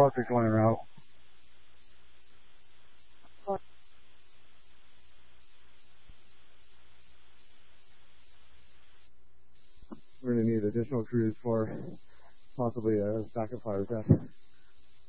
electric line route. We're going to need additional crews for possibly a backup fire test.